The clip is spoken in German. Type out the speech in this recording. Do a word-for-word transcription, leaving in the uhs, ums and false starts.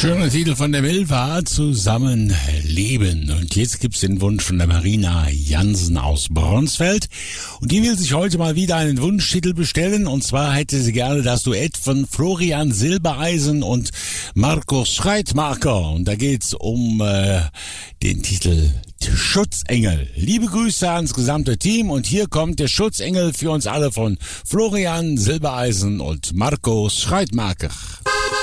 Schöner Titel von der Milva, Zusammenleben. Und jetzt gibt's den Wunsch von der Marina Jansen aus Bronsfeld. Und die will sich heute mal wieder einen Wunschtitel bestellen. Und zwar hätte sie gerne das Duett von Florian Silbereisen und Markus Schreitmacher. Und da geht's um äh, den Titel Schutzengel. Liebe Grüße ans gesamte Team. Und hier kommt der Schutzengel für uns alle von Florian Silbereisen und Markus Schreitmacher.